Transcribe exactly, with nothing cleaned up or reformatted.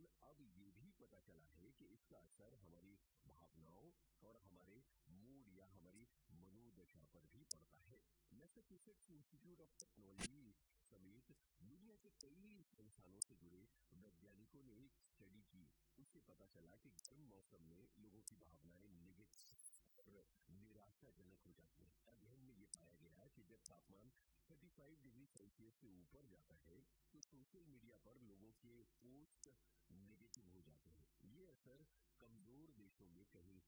लेकिन अब ये भी पता चला है कि इसका असर हमारी भावनाओं और हमारे मूड या हमारी मनोदशा पर भी पड़ता है। मैसेच्यूसेट्स इंस्टीट्यूट ऑफ टेक्नोलॉजी समेत दुनिया के कई संस्थानों से जुड़े वैज्ञानिकों ने एक स्टडी की। उससे पता चला कि गर्म मौसम में लोगों की भावनाएं नेगेटिव और निराशाजनक हो जाती है। अध्ययन में ये पाया गया कि जब तापमान पैंतीस डिग्री सेल्सियस से ऊपर जाता है तो सोशल मीडिया पर लोगों के पोस्ट नेगेटिव हो जाते हैं। ये असर कमजोर देशों में कहीं